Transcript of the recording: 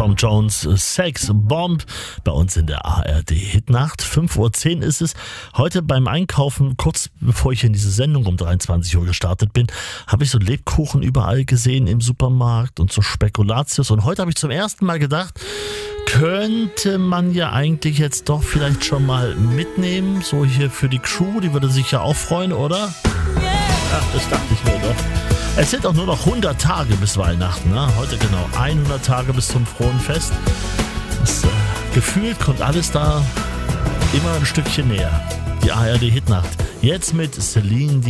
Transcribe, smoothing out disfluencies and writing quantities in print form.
Tom Jones, Sex Bomb, bei uns in der ARD Hitnacht. 5:10 Uhr ist es. Heute beim Einkaufen, kurz bevor ich in diese Sendung um 23 Uhr gestartet bin, habe ich so Lebkuchen überall gesehen im Supermarkt und so Spekulatius. Und heute habe ich zum ersten Mal gedacht, könnte man ja eigentlich jetzt doch vielleicht schon mal mitnehmen, so hier für die Crew, die würde sich ja auch freuen, oder? Ach, das dachte ich mir doch. Es sind auch nur noch 100 Tage bis Weihnachten, ne? Heute genau 100 Tage bis zum frohen Fest. Gefühlt kommt alles da immer ein Stückchen näher. Die ARD Hitnacht. Jetzt mit Celine